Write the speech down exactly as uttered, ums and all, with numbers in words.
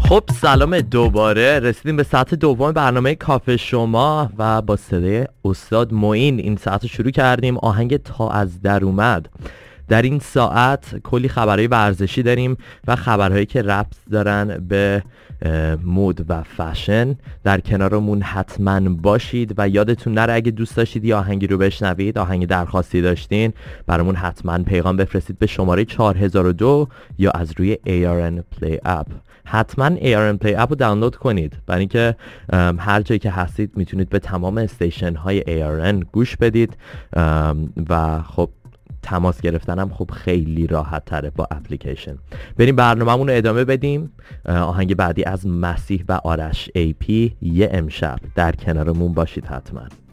خب سلام دوباره، رسیدیم به ساعت دوم برنامه کافه شما و با صدای استاد معین این ساعت رو شروع کردیم. آهنگ تا از در اومد. در این ساعت کلی خبرهای ورزشی داریم و خبرهایی که ربط دارن به مود و فشن. در کنارمون حتما باشید و یادتون نره اگه دوست داشتید یه آهنگی رو بشنوید، آهنگ درخواستی داشتین، برامون حتما پیغام بفرستید به شماره چهار هزار و دو یا از روی ای آر ان Play اپ. حتما ای آر ان Play اپ رو دانلود کنید، برای اینکه هر جایی که هستید میتونید به تمام استیشن های ای آر ان گوش بدید و خب تماس گرفتنم خب خیلی راحت تره با اپلیکیشن. بریم برنامه‌مون رو ادامه بدیم. آهنگ بعدی از مسیح و آرش ای پی، یه امشب. در کنارمون باشید حتما.